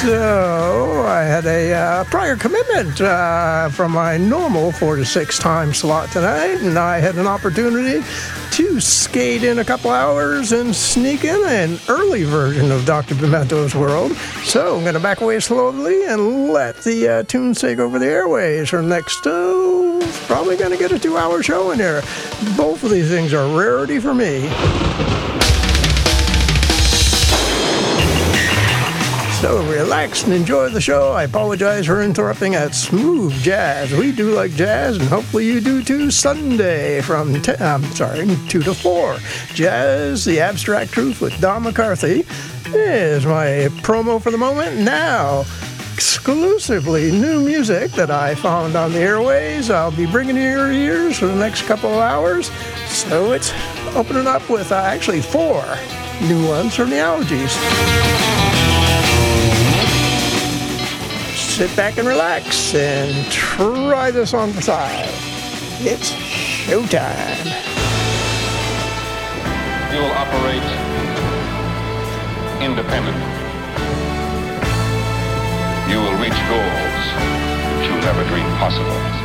So I had a prior commitment from my normal 4 to 6 time slot tonight, and I had an opportunity to skate in a couple hours and sneak in an early version of Dr. Pimento's World. So I'm going to back away slowly and let the tunes take over the airways for the next, probably going to get a 2-hour show in here. Both of these things are a rarity for me. So relax and enjoy the show. I apologize for interrupting at Smooth Jazz. We do like jazz, and hopefully you do too. Sunday from 2 to 4. Jazz, the Abstract Truth with Don McCarthy is my promo for the moment. Now, exclusively new music that I found on the airways. I'll be bringing to your ears for the next couple of hours. So it's opening up with actually 4 new ones from the Allergies. Sit back and relax and try this on for size. It's showtime. You will operate independently. You will reach goals that you never dreamed possible.